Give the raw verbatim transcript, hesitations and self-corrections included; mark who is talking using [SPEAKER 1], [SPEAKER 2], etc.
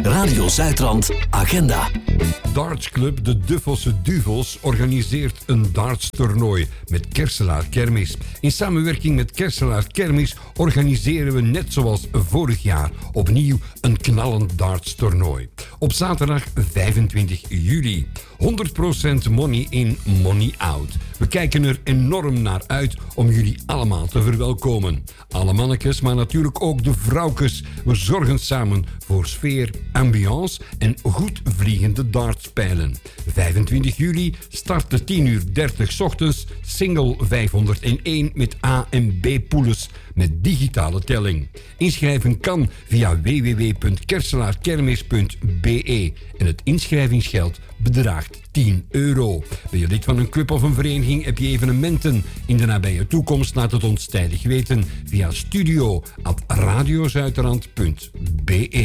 [SPEAKER 1] Radio Zuidrand Agenda.
[SPEAKER 2] Dartsclub De Duffelse Duvels organiseert een dartstoernooi met Kerselaar Kermis. In samenwerking met Kerselaar Kermis organiseren we net zoals vorig jaar opnieuw een knallend dartstoernooi. Op zaterdag vijfentwintig juli. honderd procent money in, money out. We kijken er enorm naar uit om jullie allemaal te verwelkomen. Alle mannetjes, maar natuurlijk ook de vrouwkes. We zorgen samen voor sfeer, ambiance en goed vliegende dartspijlen. vijfentwintig juli start de tien uur dertig 's ochtends single vijfhonderdéén met A en B poules met digitale telling. Inschrijven kan via w w w punt kerselaarkermis punt b e en het inschrijvingsgeld bedraagt tien euro. Ben je lid van een club of een vereniging, heb je evenementen in de nabije toekomst, laat het ons tijdig weten via studio at radiozuiderland punt b e.